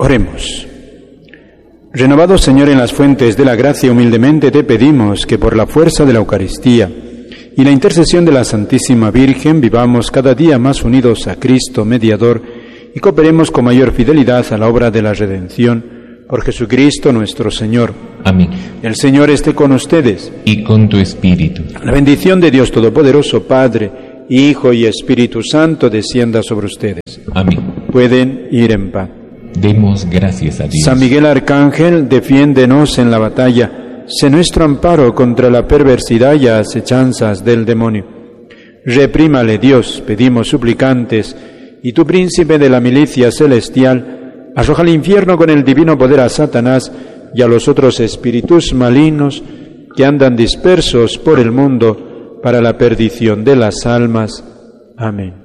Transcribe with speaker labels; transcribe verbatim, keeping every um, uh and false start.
Speaker 1: Oremos. Renovado, Señor, en las fuentes de la gracia, humildemente te pedimos que por la fuerza de la Eucaristía y la intercesión de la Santísima Virgen vivamos cada día más unidos a Cristo, mediador, y cooperemos con mayor fidelidad a la obra de la redención, por Jesucristo nuestro Señor.
Speaker 2: Amén.
Speaker 1: El Señor esté con ustedes.
Speaker 2: Y con tu espíritu.
Speaker 1: La bendición de Dios Todopoderoso, Padre, Hijo y Espíritu Santo, descienda sobre ustedes.
Speaker 2: Amén.
Speaker 1: Pueden ir en paz.
Speaker 2: Demos gracias a Dios.
Speaker 1: San Miguel Arcángel, defiéndenos en la batalla. Sé nuestro amparo contra la perversidad y asechanzas del demonio. Reprímale Dios, pedimos suplicantes, y tu príncipe de la milicia celestial, arroja al infierno con el divino poder a Satanás y a los otros espíritus malignos que andan dispersos por el mundo para la perdición de las almas. Amén.